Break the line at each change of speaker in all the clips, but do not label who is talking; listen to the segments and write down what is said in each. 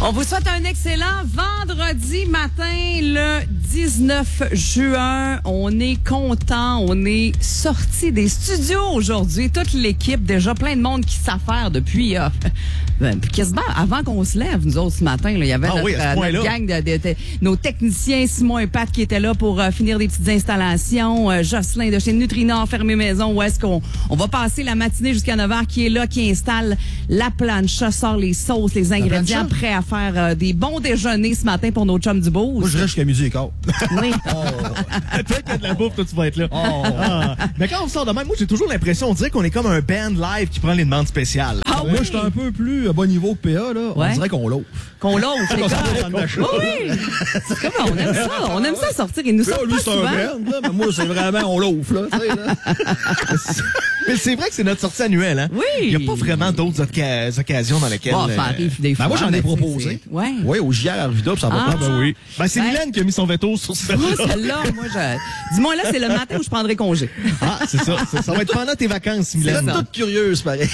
On vous souhaite un excellent vendredi matin, le 19 juin. On est content, on est sorti des studios aujourd'hui. Toute l'équipe, déjà plein de monde qui s'affaire depuis quasiment avant qu'on se lève, nous autres, ce matin. Là. Il y avait notre gang, nos techniciens, Simon et Pat, qui étaient là pour finir des petites installations. Jocelyn de chez Nutrinor, Fermé Maison, où est-ce qu'on va passer la matinée jusqu'à 9h, qui est là, qui installe la plancha, sort les sauces, les ingrédients, prêts à faire des bons déjeuners ce matin pour nos chums du Beauce.
Moi, je reste jusqu'à midi et quart.
Oui.
Peut-être qu'il y a de la bouffe, toi, tu vas être là. Mais quand on sort de même, moi, j'ai toujours l'impression, on dirait qu'on est comme un band live qui prend les demandes spéciales.
Moi, je suis un peu plus à bon niveau que PA, là. On dirait qu'on l'offre.
Qu'on l'offre, c'est comme... Oui, c'est comme on aime ça. On aime ça sortir. Il nous sort pas souvent.
Band, là, mais moi, c'est vraiment, on l'offre, là.
Mais c'est vrai que c'est notre sortie annuelle, hein?
Oui.
Il n'y a pas vraiment d'autres occasions dans lesquelles...
ça arrive des fois.
Moi, j'en ai proposé.
Oui,
au JR Arvida, puis ça va pas.
Oui. C'est Mylène qui a mis son veto sur
celle-là. Dis-moi, là, c'est le matin où je prendrai congé.
C'est ça. Ça va être pendant tes vacances, Mylène.
C'est toute curieuse, pareil.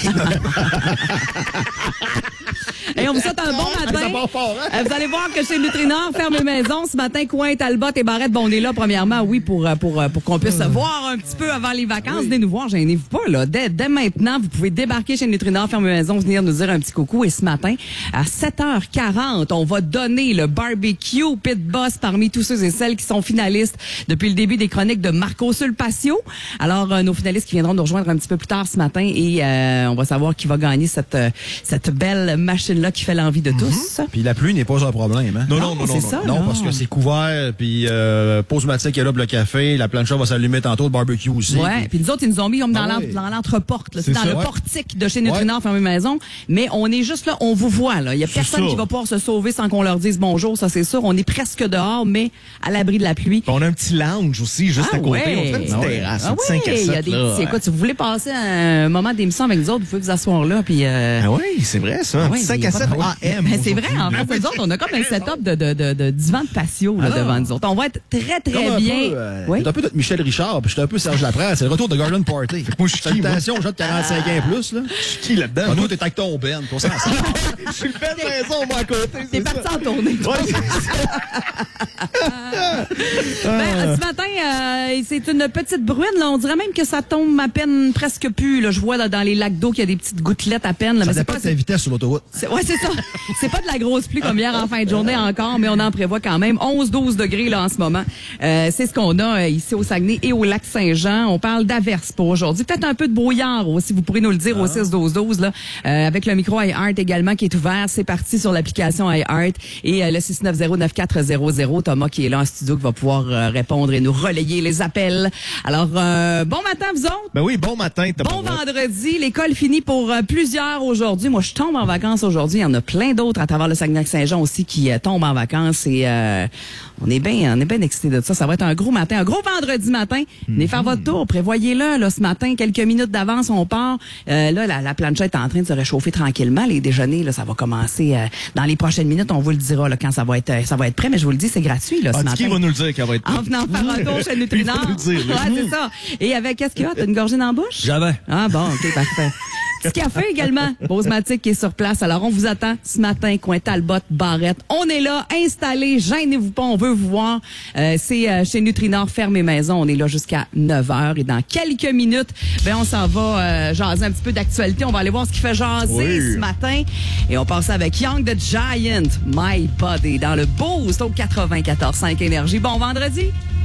Et on vous souhaite un bon matin. Vous allez voir que chez Nutrinor, Fermé Maison, ce matin, Coin, Talbot et Barrette, on est là, premièrement, oui, pour qu'on puisse voir un petit peu avant les vacances. Venez nous voir, gênez-vous pas, là. Dès maintenant, vous pouvez débarquer chez Nutrinor, Fermé Maison, venir nous dire un petit coucou. Et ce matin, à 7h40, on va donner le barbecue Pit Boss parmi tous ceux et celles qui sont finalistes depuis le début des chroniques de Marco Sulpacio. Alors, nos finalistes qui viendront nous rejoindre un petit peu plus tard ce matin et on va savoir qui va gagner cette belle machine-là qui fait l'envie de tous.
Puis la pluie n'est pas un problème, hein?
Non, c'est ça.
Non, parce que c'est couvert, puis pause matique est là pour le café, la plancha va s'allumer tantôt, le barbecue aussi.
Ouais, puis nous autres, ils nous ont mis comme dans l'entreporte, là, c'est dans le portique de chez Nutrinor, Fermé Maison, mais on est juste là, on vous voit, là. Il y a personne qui va pouvoir se sauver sans qu'on leur dise bonjour, ça c'est sûr. On est presque dehors, mais à l'abri de la pluie.
On a un petit lounge aussi, juste à côté. On fait une petite terrasse, une 5 à 7.
Il y a des petits, écoute, si vous voulez passer un moment d'émission avec nous autres, vous pouvez vous asseoir là, puis
oui, c'est vrai, ça. Un petit 5 à 7 AM.
C'est vrai, en fait, nous autres, on a comme un setup de divan de patio là, devant nous autres. On va être très, très bien.
C'est un peu notre Michel Richard, puis j'étais un peu Serge Laprade. C'est le retour de Garden Party.
Moi, je suis
salutations aux gens de 45 ans et plus, là.
Je suis qui là-dedans?
Nous, t'es avec ton Ben, pour ça.
Je suis le Ben Maison, moi, à côté.
T'es parti en tournée. Ce matin, c'est une petite bruine, là. On dirait même que ça tombe à peine presque plus, là. Je vois, là, dans les lacs d'eau qu'il y a des petites gouttelettes à peine, là.
Ça dépend de ta vitesse sur l'autoroute.
Ouais, c'est ça. C'est pas de la grosse pluie comme hier en fin de journée encore, mais on en prévoit quand même 11-12 degrés, là, en ce moment. C'est ce qu'on a ici au Saguenay et au lac Saint-Jean. On parle d'averses pour aujourd'hui. Peut-être un peu de brouillard aussi. Vous pourrez nous le dire au 6-12-12, là. Avec le micro iHeart également qui est ouvert. C'est parti sur l'application iHeart et le 690-9400. Thomas qui est là en studio qui va pouvoir répondre et nous relayer les appels. Alors, bon matin, vous autres.
Ben oui, bon matin.
Bon vendredi. L'école finit pour plusieurs aujourd'hui. Moi, je tombe en vacances aujourd'hui. Il y en a plein d'autres à travers le Saguenay-Saint-Jean aussi qui tombent en vacances et on est bien excités de ça. Ça va être un gros matin, un gros vendredi matin. Venez faire votre tour. Prévoyez-le, là, ce matin. Quelques minutes d'avance, on part. Là, la planchette est en train de se réchauffer tranquillement. Les déjeuners, là, ça va commencer dans les prochaines minutes. On vous le dira, là, quand ça va être prêt. Mais je vous le dis, c'est gratuit, là, ce matin.
Qui va nous le dire qu'elle va être prêt?
En venant faire un tour chez Nutrinor. Ouais, c'est ça. Et avec, qu'est-ce qu'il y a? T'as une gorgée dans la bouche?
Jamais.
Ah, bon, OK, parfait. Petit café également. Rosematic qui est sur place. Alors, on vous attend ce matin, coin Talbot, Barrette. On est là, installés. Gênez-vous pas, on veut vous voir. C'est chez Nutrinor, Fermé Maison. On est là jusqu'à 9h. Et dans quelques minutes, on s'en va jaser un petit peu d'actualité. On va aller voir ce qui fait jaser ce matin. Et on passe avec Young the Giant, My Body, dans le Boost au 94.5 Énergie. Bon vendredi!